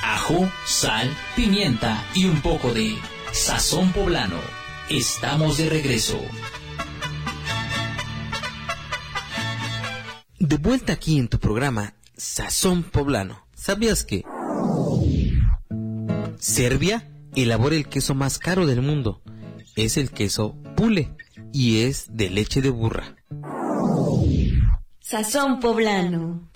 ajo, sal, pimienta y un poco de sazón poblano. Estamos de regreso. De vuelta aquí en tu programa Sazón Poblano. ¿Sabías que Serbia elabora el queso más caro del mundo? Es el queso Pule y es de leche de burra. Sazón Poblano.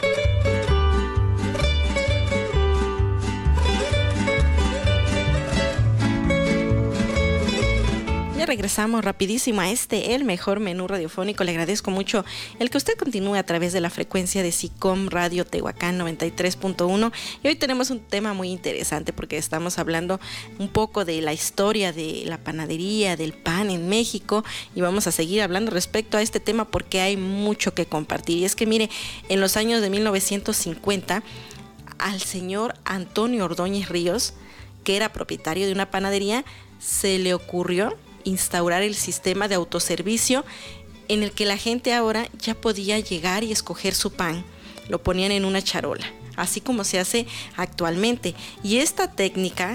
Ya regresamos rapidísimo a el mejor menú radiofónico. Le agradezco mucho el que usted continúe a través de la frecuencia de SICOM Radio Tehuacán 93.1. Y hoy tenemos un tema muy interesante porque estamos hablando un poco de la historia de la panadería, del pan en México, y vamos a seguir hablando respecto a este tema porque hay mucho que compartir. Y es que mire, en los años de 1950, al señor Antonio Ordóñez Ríos, que era propietario de una panadería, se le ocurrió instaurar el sistema de autoservicio en el que la gente ahora ya podía llegar y escoger su pan. Lo ponían en una charola, así como se hace actualmente. Y esta técnica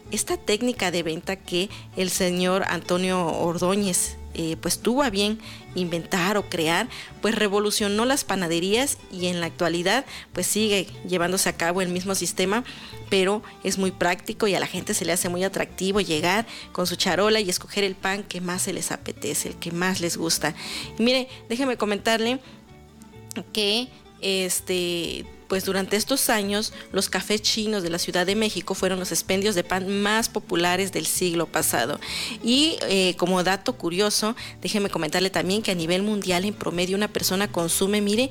de venta que el señor Antonio Ordóñez pues tuvo a bien inventar o crear, pues revolucionó las panaderías, y en la actualidad pues sigue llevándose a cabo el mismo sistema, pero es muy práctico y a la gente se le hace muy atractivo llegar con su charola y escoger el pan que más se les apetece, el que más les gusta. Y mire, déjeme comentarle que pues durante estos años los cafés chinos de la Ciudad de México fueron los expendios de pan más populares del siglo pasado. Y como dato curioso, déjeme comentarle también que a nivel mundial en promedio una persona consume, mire,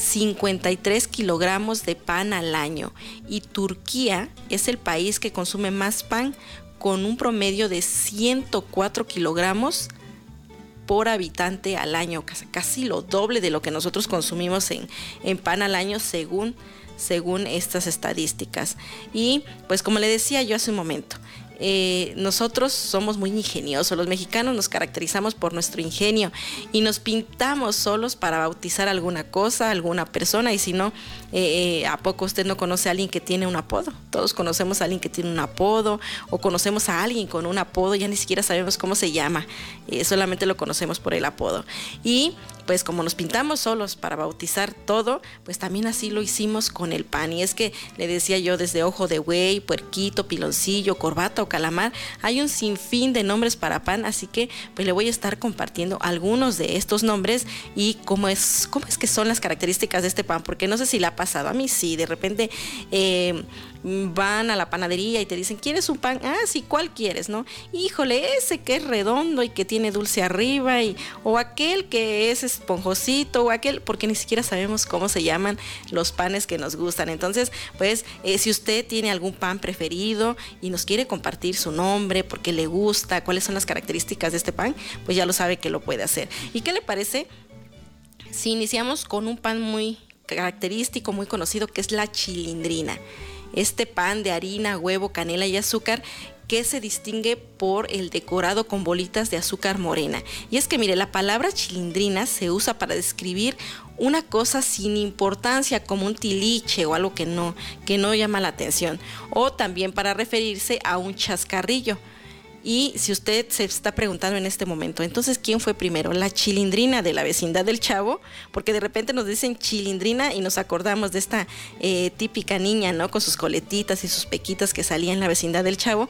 53 kilogramos de pan al año, y Turquía es el país que consume más pan, con un promedio de 104 kilogramos por habitante al año, casi lo doble de lo que nosotros consumimos en pan al año, según estas estadísticas. Y pues como le decía yo hace un momento, nosotros somos muy ingeniosos. Los mexicanos nos caracterizamos por nuestro ingenio y nos pintamos solos para bautizar alguna cosa, alguna persona. Y si no, ¿a poco usted no conoce a alguien que tiene un apodo? Todos conocemos a alguien que tiene un apodo, o conocemos a alguien con un apodo, ya ni siquiera sabemos cómo se llama, solamente lo conocemos por el apodo. Y pues como nos pintamos solos para bautizar todo, pues también así lo hicimos con el pan. Y es que le decía yo, desde ojo de buey, puerquito, piloncillo, corbata o calamar, hay un sinfín de nombres para pan, así que pues le voy a estar compartiendo algunos de estos nombres y cómo es que son las características de este pan, porque no sé si le ha pasado, a mí sí, de repente van a la panadería y te dicen, ¿quieres un pan? Ah, sí, ¿cuál quieres, no? Híjole, ese que es redondo y que tiene dulce arriba, o aquel que es esponjosito, o aquel, porque ni siquiera sabemos cómo se llaman los panes que nos gustan. Entonces, pues, si usted tiene algún pan preferido y nos quiere compartir su nombre, por qué le gusta, cuáles son las características de este pan, pues ya lo sabe que lo puede hacer. ¿Y qué le parece si iniciamos con un pan muy característico, muy conocido, que es la chilindrina? Este pan de harina, huevo, canela y azúcar, que se distingue por el decorado con bolitas de azúcar morena. Y es que mire, la palabra chilindrina se usa para describir una cosa sin importancia, como un tiliche o algo que no llama la atención, o también para referirse a un chascarrillo. Y si usted se está preguntando en este momento, entonces, ¿quién fue primero? ¿La chilindrina de la vecindad del Chavo? Porque de repente nos dicen chilindrina y nos acordamos de esta típica niña, ¿no? Con sus coletitas y sus pequitas que salía en la vecindad del Chavo.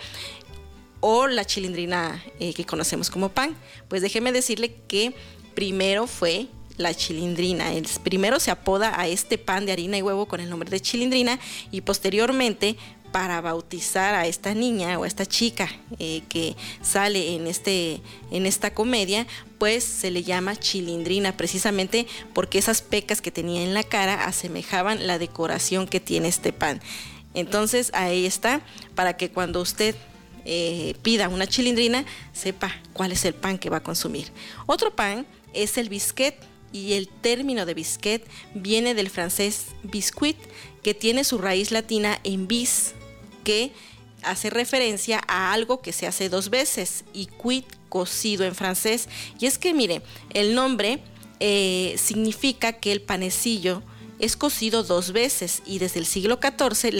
O la chilindrina que conocemos como pan. Pues déjeme decirle que primero fue la chilindrina. Primero se apoda a este pan de harina y huevo con el nombre de chilindrina, y posteriormente, para bautizar a esta niña o a esta chica que sale en esta comedia, pues se le llama chilindrina, precisamente porque esas pecas que tenía en la cara asemejaban la decoración que tiene este pan. Entonces ahí está, para que cuando usted pida una chilindrina, sepa cuál es el pan que va a consumir. Otro pan es el biscuit, y el término de biscuit viene del francés biscuit, que tiene su raíz latina en bis, que hace referencia a algo que se hace dos veces, y cuit, cocido en francés. Y es que mire, el nombre significa que el panecillo es cocido dos veces, y desde el siglo XIV